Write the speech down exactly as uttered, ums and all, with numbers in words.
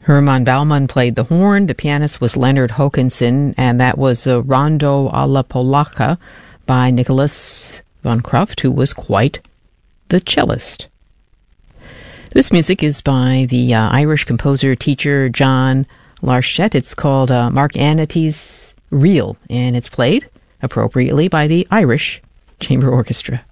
Herman Baumann played the horn. The pianist was Leonard Hokanson, and that was a Rondo alla Polacca by Nicholas von Kruft, who was quite the cellist. This music is by the uh, Irish composer-teacher John Larchette. It's called uh, Mark Anity's Reel, and it's played appropriately by the Irish Chamber Orchestra.